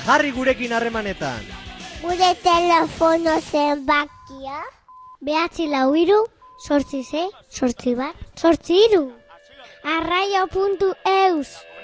Jarri gurekin harremanetan. Gure telefono zenbakia 943 8 8 bat 8 3. Arraio.eus